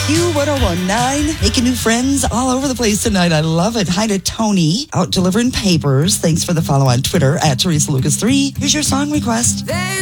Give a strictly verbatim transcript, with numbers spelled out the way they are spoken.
Q one oh one nine, making new friends all over the place tonight. I love it. Hi to Tony, out delivering papers. Thanks for the follow on Twitter at Teresa Lucas three. Here's your song request.